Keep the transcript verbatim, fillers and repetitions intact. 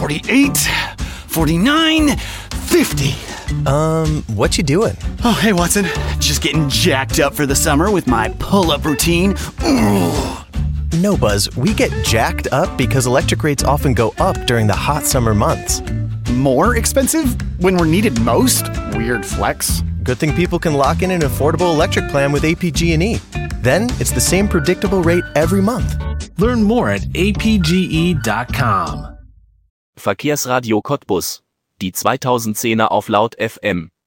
forty-eight, forty-nine, fifty. Um, what you doing? Oh, hey, Watson. Just getting jacked up for the summer with my pull-up routine. Ooh. No, Buzz, we get jacked up because electric rates often go up during the hot summer months. More expensive when we're needed most? Weird flex. Good thing people can lock in an affordable electric plan with A P G and E. Then it's the same predictable rate every month. Learn more at a p g e dot com. Verkehrsradio Cottbus. Die zweitausendzehner auf Laut F M.